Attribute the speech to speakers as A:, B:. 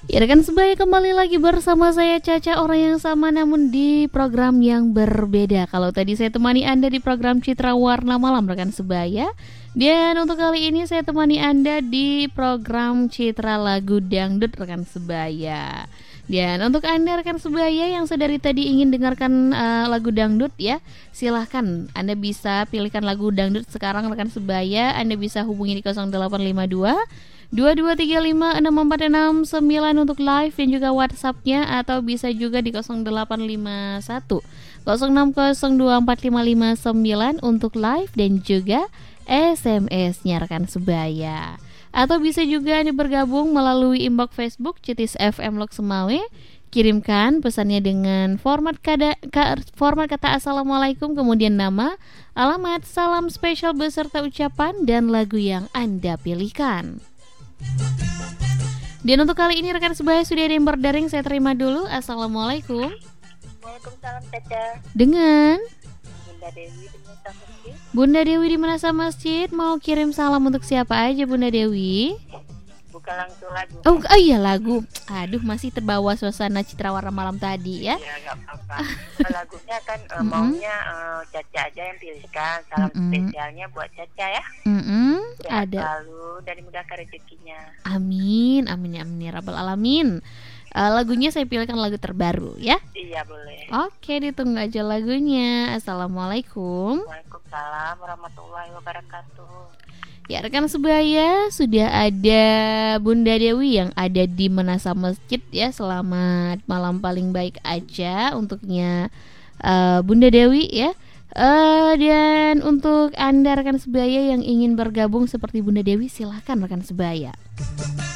A: Ya rekan sebaya, kembali lagi bersama saya Caca, orang yang sama namun di program yang berbeda. Kalau tadi saya temani Anda di program Citra Warna Malam rekan sebaya, dan untuk kali ini saya temani Anda di program Citra Lagu Dangdut rekan sebaya. Dan untuk Anda rekan sebaya yang sedari tadi ingin dengarkan lagu dangdut ya, silahkan Anda bisa pilihkan lagu dangdut sekarang rekan sebaya. Anda bisa hubungi di 0852 22356469 untuk live dan juga WhatsApp-nya, atau bisa juga di 0851 06024559 untuk live dan juga SMS-nya rekan sebaya. Atau bisa juga Anda bergabung melalui inbox Facebook Citis FM Lok Semawe. Kirimkan pesannya dengan format kata Assalamualaikum, kemudian nama, alamat, salam spesial beserta ucapan dan lagu yang Anda pilihkan. Dan untuk kali ini rekan sebaya sudah ada yang berdaring, saya terima dulu. Assalamualaikum.
B: Waalaikumsalam Caca.
A: Dengan
B: Bunda Dewi di Menasa Masjid.
A: Bunda Dewi di Menasa Masjid. Mau kirim salam untuk siapa aja Bunda Dewi?
B: Bukan langsung lagu.
A: Oh iya, lagu. Aduh, masih terbawa suasana Citra Warna Malam tadi ya.
B: Iya, gak apa-apa. Lagunya kan maunya Caca aja yang pilihkan. Salam spesialnya buat Caca ya.
A: Ada.
B: Selalu dari mudahkan rezekinya.
A: Amin, amin, amin ya rabbal alamin. Lagunya saya pilihkan lagu terbaru ya.
B: Iya boleh.
A: Oke, ditunggu aja lagunya. Assalamualaikum.
B: Waalaikumsalam warahmatullahi wabarakatuh.
A: Ya rekan sebaya, sudah ada Bunda Dewi yang ada di Menasa Masjid ya. Selamat malam paling baik aja untuknya Bunda Dewi ya. Dan untuk Anda rekan sebaya yang ingin bergabung seperti Bunda Dewi, silahkan rekan sebaya.